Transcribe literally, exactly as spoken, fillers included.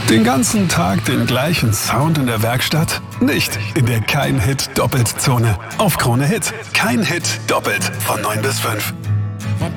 Den ganzen Tag den gleichen Sound in der Werkstatt? Nicht in der Kein Hit Doppelt Zone. Auf Krone Hit. Kein Hit doppelt von neun bis fünf.